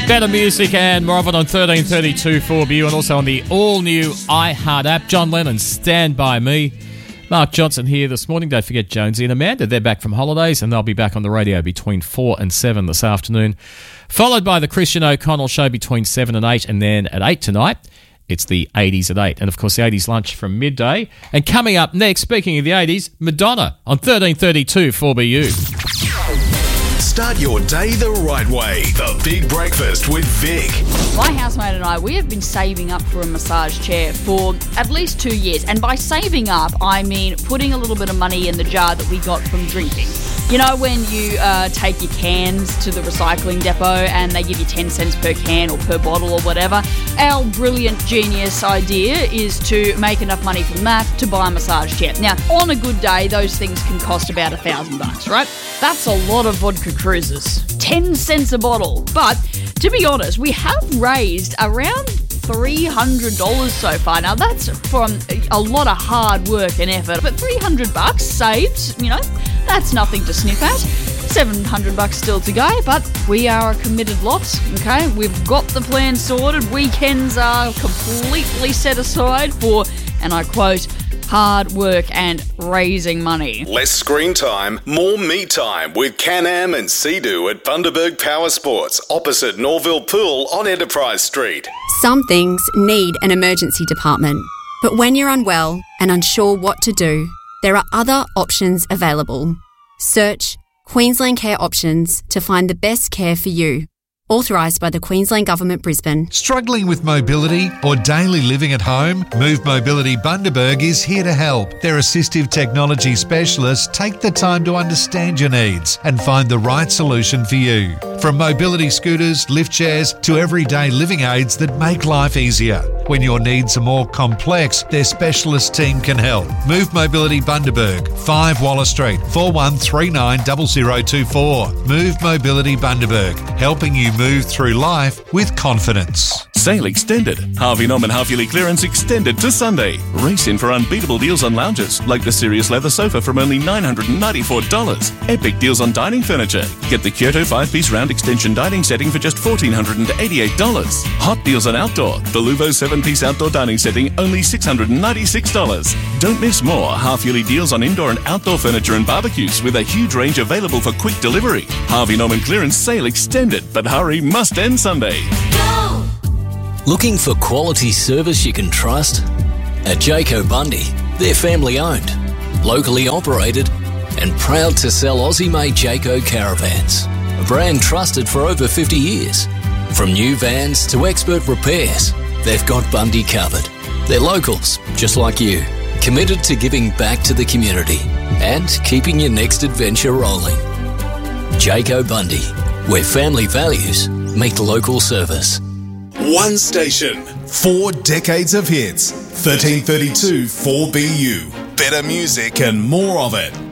Better music and more of it on 1332 4BU and also on the all-new iHeart app. John Lennon, Stand By Me. Mark Johnson here this morning. Don't forget Jonesy and Amanda. They're back from holidays and they'll be back on the radio between 4 and 7 this afternoon. Followed by the Christian O'Connell show between 7 and 8. And then at 8 tonight, it's the 80s at 8. And of course, the 80s lunch from midday. And coming up next, speaking of the 80s, Madonna on 1332 4BU. Start your day the right way. The Big Breakfast with Vic. My housemate and I, we have been saving up for a massage chair for at least 2 years. And by saving up, I mean putting a little bit of money in the jar that we got from drinking. You know when you take your cans to the recycling depot and they give you 10 cents per can or per bottle or whatever? Our brilliant genius idea is to make enough money from that to buy a massage chair. Now, on a good day, those things can cost about $1,000, right? That's a lot of vodka cruises. 10 cents a bottle. But to be honest, we have raised around $300 so far. Now that's from a lot of hard work and effort, but $300 saved, you know, that's nothing to sniff at. $700 still to go, but we are a committed lot, okay? We've got the plan sorted. Weekends are completely set aside for, and I quote, hard work and raising money. Less screen time, more me time with Can-Am and Sea-Doo at Bundaberg Power Sports, opposite Norville Pool on Enterprise Street. Some things need an emergency department, but when you're unwell and unsure what to do, there are other options available. Search Queensland Care Options to find the best care for you. Authorised by the Queensland Government, Brisbane. Struggling with mobility or daily living at home? Move Mobility Bundaberg is here to help. Their assistive technology specialists take the time to understand your needs and find the right solution for you. From mobility scooters, lift chairs to everyday living aids that make life easier. When your needs are more complex, their specialist team can help. Move Mobility Bundaberg, 5 Waller Street, 41390024. Move Mobility Bundaberg, helping you move through life with confidence. Sale extended. Harvey Norman half-yearly clearance extended to Sunday. Race in for unbeatable deals on lounges, like the Sirius leather sofa from only $994. Epic deals on dining furniture. Get the Kyoto 5-piece round extension dining setting for just $1,488. Hot deals on outdoor. The Luvo 7-piece outdoor dining setting, only $696. Don't miss more half-yearly deals on indoor and outdoor furniture and barbecues with a huge range available for quick delivery. Harvey Norman clearance sale extended, but hurry must end Sunday. Go! Looking for quality service you can trust? At Jayco Bundy, they're family owned, locally operated, and proud to sell Aussie-made Jayco caravans, a brand trusted for over 50 years. From new vans to expert repairs, they've got Bundy covered. They're locals, just like you, committed to giving back to the community and keeping your next adventure rolling. Jayco Bundy, where family values meet local service. One station, 4 decades of hits. 1332 4BU. Better music and more of it.